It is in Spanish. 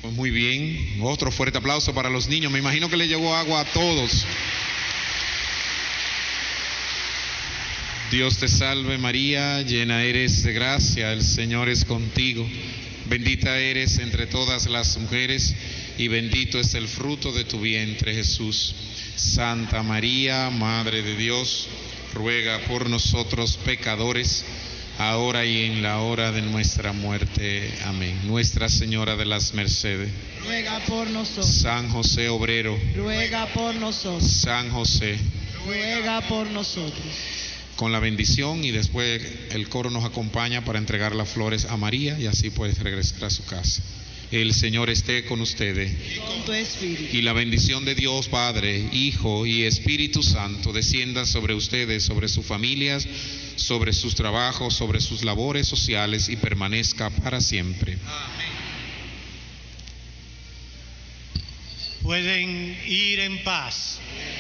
Pues muy bien, otro fuerte aplauso para los niños. Me imagino que le llevó agua a todos. Dios te salve María, llena eres de gracia, el Señor es contigo. Bendita eres entre todas las mujeres y bendito es el fruto de tu vientre, Jesús. Santa María, Madre de Dios, ruega por nosotros pecadores, ahora y en la hora de nuestra muerte. Amén. Nuestra Señora de las Mercedes, ruega por nosotros. San José Obrero, ruega por nosotros. San José, ruega por nosotros. Con la bendición, y después el coro nos acompaña para entregar las flores a María y así puedes regresar a su casa. El Señor esté con ustedes. Y con tu espíritu. Y la bendición de Dios Padre, Hijo y Espíritu Santo descienda sobre ustedes, sobre sus familias, sobre sus trabajos, sobre sus labores sociales y permanezca para siempre. Amén. Pueden ir en paz.